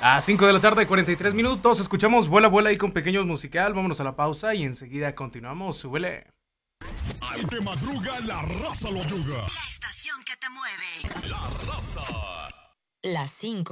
A 5 de la tarde, 43 minutos. Escuchamos Vuela, Vuela ahí con Pequeños Musical. Vámonos a la pausa y enseguida continuamos. Súbele. Al que madruga, la raza lo yuga. La estación que te mueve. La raza. Las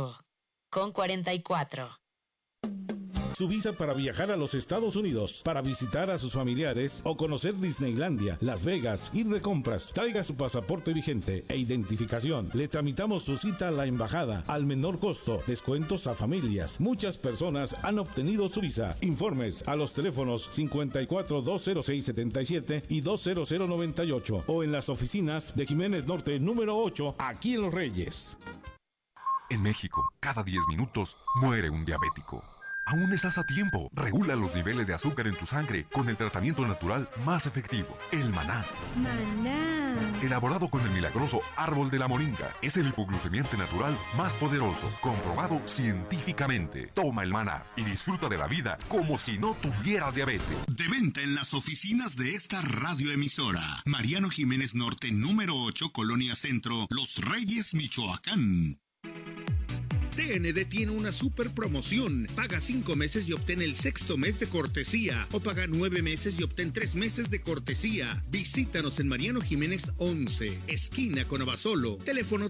5:44. Su visa para viajar a los Estados Unidos, para visitar a sus familiares o conocer Disneylandia, Las Vegas, ir de compras. Traiga su pasaporte vigente e identificación. Le tramitamos su cita a la embajada al menor costo. Descuentos a familias. Muchas personas han obtenido su visa. Informes a los teléfonos 54-206-77 y 20098 o en las oficinas de Jiménez Norte número 8, aquí en Los Reyes. En México, cada 10 minutos muere un diabético. Aún estás a tiempo. Regula los niveles de azúcar en tu sangre con el tratamiento natural más efectivo, el maná. Maná. Elaborado con el milagroso árbol de la moringa. Es el hipoglucemiante natural más poderoso, comprobado científicamente. Toma el maná y disfruta de la vida como si no tuvieras diabetes. De venta en las oficinas de esta radioemisora. Mariano Jiménez Norte, número 8, Colonia Centro, Los Reyes, Michoacán. TND tiene una super promoción. Paga 5 meses y obtén el 6º mes de cortesía. O paga 9 meses y obtén 3 meses de cortesía. Visítanos en Mariano Jiménez 11, esquina con Abasolo. Teléfono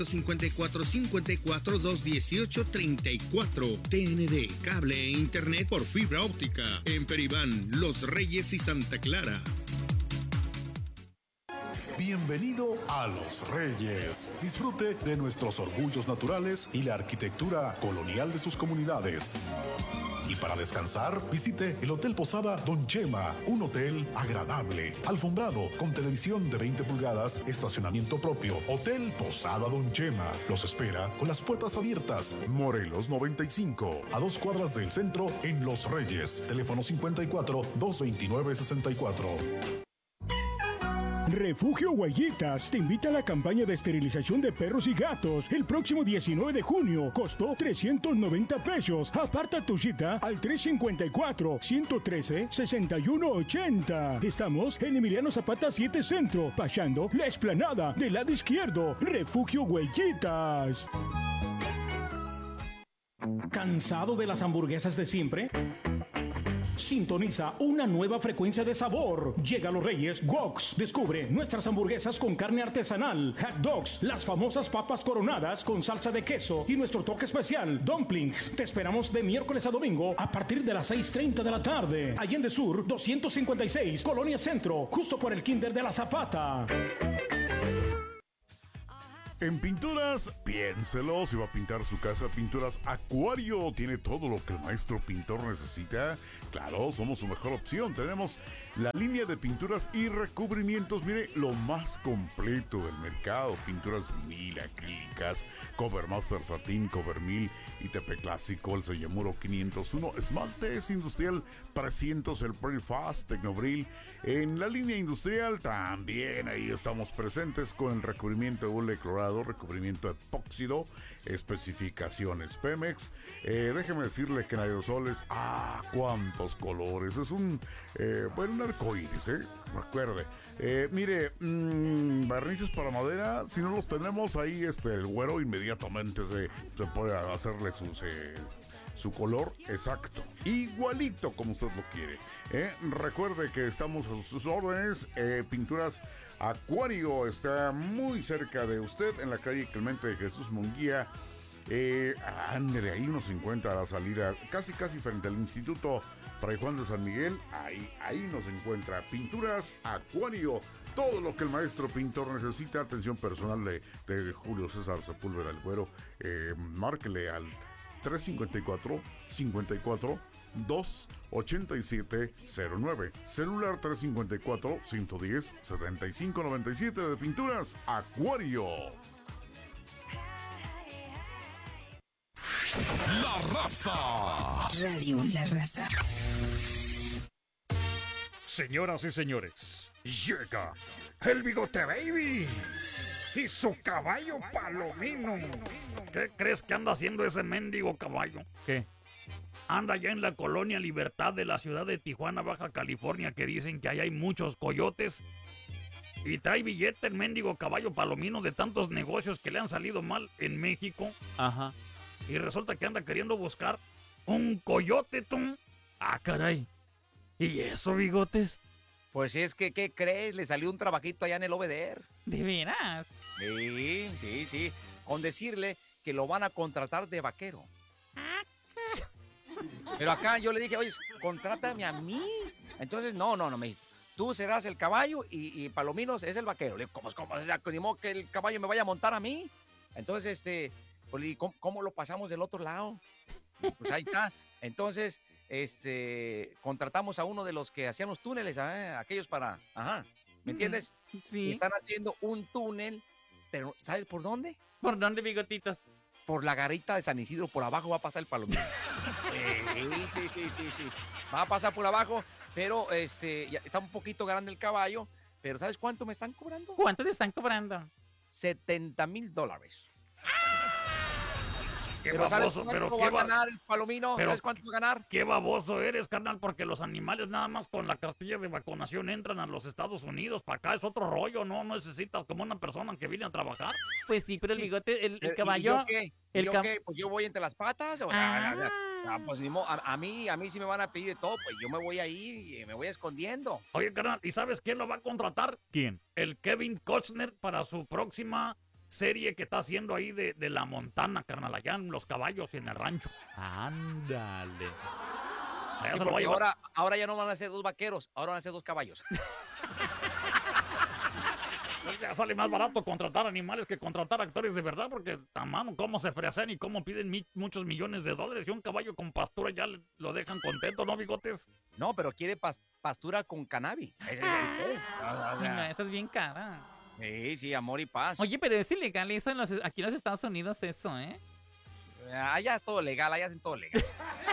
354-54-218-34. TND, cable e internet por fibra óptica. En Peribán, Los Reyes y Santa Clara. Bienvenido a Los Reyes. Disfrute de nuestros orgullos naturales y la arquitectura colonial de sus comunidades. Y para descansar, visite el Hotel Posada Don Chema, un hotel agradable, alfombrado, con televisión de 20 pulgadas, estacionamiento propio. Hotel Posada Don Chema los espera con las puertas abiertas. Morelos 95, a 2 cuadras del centro en Los Reyes. Teléfono 54-229-64. Refugio Guayitas te invita a la campaña de esterilización de perros y gatos el próximo 19 de junio. Costo 390 pesos. Aparta tu cita al 354-113-6180. Estamos en Emiliano Zapata 7 Centro, pasando la explanada del lado izquierdo. Refugio Guayitas. ¿Cansado de las hamburguesas de siempre? Sintoniza una nueva frecuencia de sabor. Llega a Los Reyes Woks. Descubre nuestras hamburguesas con carne artesanal, hot dogs, las famosas papas coronadas con salsa de queso y nuestro toque especial, dumplings. Te esperamos de miércoles a domingo a partir de las 6:30 de la tarde. Allende Sur 256, Colonia Centro, justo por el Kinder de la Zapata. En Pinturas, piénselo, si va a pintar su casa, Pinturas Acuario tiene todo lo que el maestro pintor necesita. Claro, somos su mejor opción. Tenemos la línea de pinturas y recubrimientos, mire, lo más completo del mercado. Pinturas vinil, acrílicas, Cover Master Satín, Cover 1000, ITP Clásico, el Sellamuro 501, Esmaltes Industrial 300, el Pearl Fast, Tecnobril. En la línea industrial también ahí estamos presentes con el recubrimiento de hule clorado, recubrimiento epóxido, especificaciones Pemex. Déjeme decirle que en aerosoles, cuántos colores, es un arcoíris, recuerde. Mire, barnices para madera, si no los tenemos ahí, el güero inmediatamente se puede hacerle su color exacto, igualito como usted lo quiere. Recuerde que estamos a sus órdenes. Pinturas Acuario está muy cerca de usted en la calle Clemente de Jesús Munguía. Ándele, ahí nos encuentra a la salida, casi frente al Instituto Fray Juan de San Miguel. Ahí nos encuentra Pinturas Acuario. Todo lo que el maestro pintor necesita. Atención personal de Julio César Sepúlveda el Güero. Márquele al 354-54-28709. Celular 354-110-7597 de Pinturas Acuario. La raza. Radio La Raza. Señoras y señores, llega el Bigote Baby y su caballo Palomino. ¿Qué crees que anda haciendo ese mendigo caballo? ¿Qué? Anda ya en la colonia Libertad de la ciudad de Tijuana, Baja California, que dicen que ahí hay muchos coyotes. Y trae billete el mendigo caballo Palomino de tantos negocios que le han salido mal en México. Ajá. y resulta que anda queriendo buscar un coyote, tú. Ah, caray. ¿Y eso, Bigotes? Pues es que, ¿qué crees? Le salió un trabajito allá en el Obeder. ¿De veras? Sí. Con decirle que lo van a contratar de vaquero. Pero acá yo le dije, oye, contrátame a mí. Entonces, no, me dice, tú serás el caballo y Palominos es el vaquero. Le digo, ¿cómo? O sea, ni modo que el caballo me vaya a montar a mí. Entonces, pues le digo, ¿cómo lo pasamos del otro lado? Pues ahí está. Entonces, contratamos a uno de los que hacían los túneles, aquellos para, ¿me entiendes? Sí. Y están haciendo un túnel, pero ¿sabes por dónde? ¿Por dónde, Bigotitos? Por la garita de San Isidro, por abajo va a pasar el Palomino. Sí. Va a pasar por abajo, pero ya está un poquito grande el caballo, pero ¿sabes cuánto me están cobrando? ¿Cuánto te están cobrando? $70,000. Qué Pero ¿sabes baboso, cuánto va a ganar el Palomino? pero- ¿Sabes cuánto va a ganar? Qué baboso eres, carnal, porque los animales nada más con la cartilla de vacunación entran a los Estados Unidos. Para acá es otro rollo, no necesitas como una persona que viene a trabajar. Pues sí, pero el bigote, el ¿Y caballo... yo qué? el ¿Yo cab- qué? Pues yo voy entre las patas. O sea, pues ni modo, a mí sí me van a pedir de todo, pues yo me voy ahí y me voy escondiendo. Oye, carnal, ¿y sabes quién lo va a contratar? ¿Quién? El Kevin Costner para su próxima serie que está haciendo ahí de la Montana, carnal, allá en los caballos y en el rancho. Ándale. Allá Sí, se lo va a porque llevar. ahora ya no van a ser 2 vaqueros, ahora van a ser 2 caballos. Ya sale más barato contratar animales que contratar actores de verdad, porque mano, cómo se fresean y cómo piden muchos millones de dólares. Y un caballo con pastura ya lo dejan contento, ¿no, Bigotes? No, pero quiere pastura con cannabis. Ese es el No, esa es bien cara. Sí, amor y paz. Oye, pero es ilegal eso aquí en los Estados Unidos, eso, ¿eh? Allá es todo legal, allá hacen todo legal.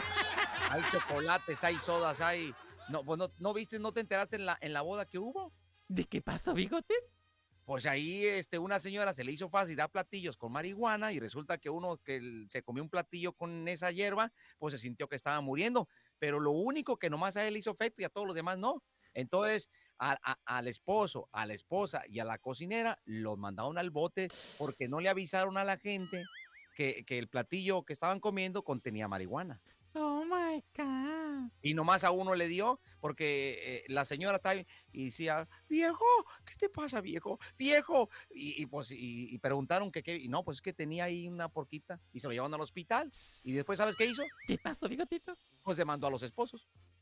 Hay chocolates, hay sodas, hay... No, pues no viste, no te enteraste en la boda que hubo. ¿De qué pasó, Bigotes? Pues ahí una señora se le hizo fácil dar platillos con marihuana y resulta que uno que se comió un platillo con esa hierba, pues se sintió que estaba muriendo. Pero lo único que nomás a él hizo efecto y a todos los demás no. Entonces, al esposo, a la esposa y a la cocinera los mandaron al bote porque no le avisaron a la gente que el platillo que estaban comiendo contenía marihuana. Oh my God. Y nomás a uno le dio, porque la señora estaba y decía, viejo, ¿qué te pasa, viejo? Viejo. Y preguntaron y no, pues es que tenía ahí una porquita y se lo llevaron al hospital. Y después, ¿sabes qué hizo? ¿Qué pasó, Bigotitos? Pues demandó a los esposos.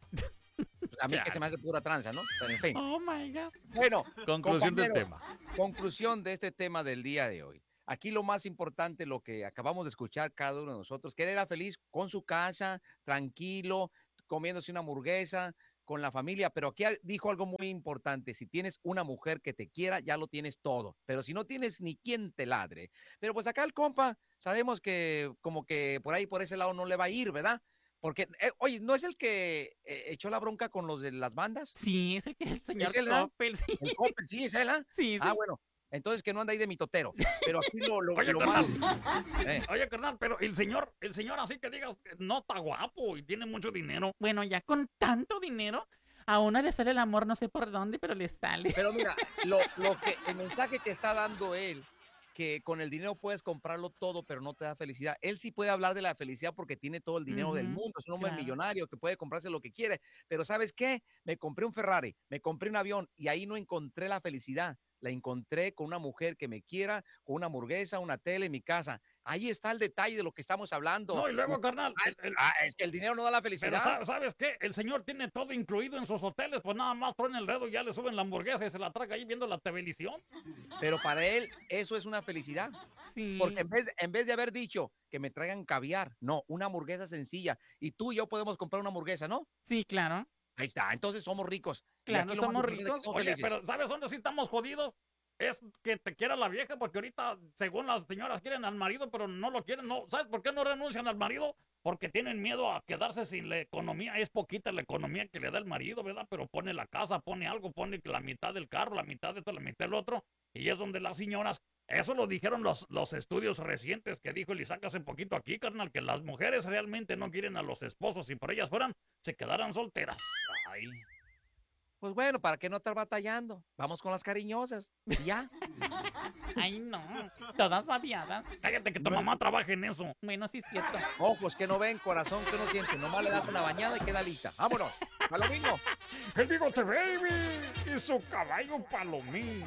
Pues a mí que se me hace pura tranza, ¿no? Pero en fin. Oh my God. Bueno, Conclusión del compañero, tema. Conclusión de este tema del día de hoy. Aquí lo más importante, lo que acabamos de escuchar cada uno de nosotros, que él era feliz con su casa, tranquilo, comiéndose una hamburguesa, con la familia, pero aquí dijo algo muy importante: si tienes una mujer que te quiera, ya lo tienes todo, pero si no tienes ni quien te ladre. Pero pues acá el compa, sabemos que como que por ahí, por ese lado no le va a ir, ¿verdad? Porque, oye, ¿no es el que echó la bronca con los de las bandas? Sí, es el señor ¿Es él, ¿verdad? Coppel, sí. El Coppel, sí, es él, ¿ah? Sí, Ah, bueno. Entonces que no anda ahí de mitotero. Pero aquí lo Oye, malo. Oye, carnal, pero el señor así que digas, no está guapo y tiene mucho dinero. Bueno, ya con tanto dinero, a uno le sale el amor, no sé por dónde, pero le sale. Pero mira, el mensaje que está dando él, que con el dinero puedes comprarlo todo, pero no te da felicidad. Él sí puede hablar de la felicidad porque tiene todo el dinero del mundo. Es un hombre millonario que puede comprarse lo que quiere. Pero ¿sabes qué? Me compré un Ferrari, me compré un avión y ahí no encontré la felicidad. La encontré con una mujer que me quiera, con una hamburguesa, una tele en mi casa. Ahí está el detalle de lo que estamos hablando. No, y luego, carnal. Es que el dinero no da la felicidad. Pero ¿sabes qué? El señor tiene todo incluido en sus hoteles, pues nada más ponen el dedo y ya le suben la hamburguesa y se la traga ahí viendo la televisión. Pero para él eso es una felicidad. Sí. Porque en vez de haber dicho que me traigan caviar, no, una hamburguesa sencilla. Y tú y yo podemos comprar una hamburguesa, ¿no? Sí, claro. Ahí está, entonces somos ricos. Y Claro, aquí lo somos más importante es que ricos. somos Oye, felices. pero ¿sabes dónde sí estamos jodidos? Es que te quiera la vieja, porque ahorita, según las señoras, quieren al marido, pero no lo quieren. No, ¿sabes por qué no renuncian al marido? Porque tienen miedo a quedarse sin la economía. Es poquita la economía que le da el marido, ¿verdad? Pero pone la casa, pone algo, pone la mitad del carro, la mitad de esto, la mitad del otro. Y es donde las señoras, eso lo dijeron los estudios recientes que dijo el Isaac hace poquito aquí, carnal, que las mujeres realmente no quieren a los esposos. Si por ellas fueran, se quedaran solteras. Ay. Pues bueno, ¿para qué no estar batallando? Vamos con las cariñosas. Y ya. Ay, no. Todas babiadas. Cállate que tu mamá trabaja en eso. Bueno, sí es cierto. Ojos que no ven, corazón que no siente. Nomás le das una bañada y queda lista. Vámonos. A lo mismo. El Bigote Baby y su caballo Palomín.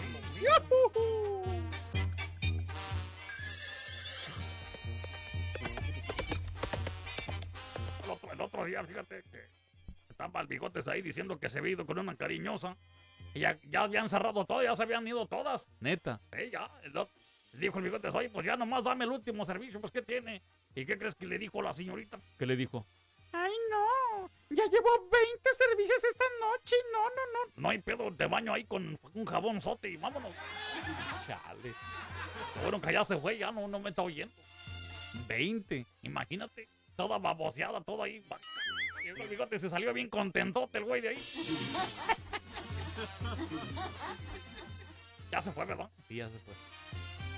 El otro día, fíjate que estaba el Bigotes ahí diciendo que se había ido con una cariñosa. Y ya habían cerrado todo, ya se habían ido todas. Neta. Ya. Dijo el Bigotes, oye, pues ya nomás dame el último servicio, pues ¿qué tiene? ¿Y qué crees que le dijo la señorita? ¿Qué le dijo? Ay, no. Ya llevo 20 servicios esta noche. No. No hay pedo, te baño ahí con un jabonzote y vámonos. Chale. Bueno, que ya se fue, ya no me está oyendo. 20, imagínate. Toda baboseada, todo ahí. Y el Bigote se salió bien contentote el güey de ahí. Ya se fue, ¿verdad? Sí, ya se fue.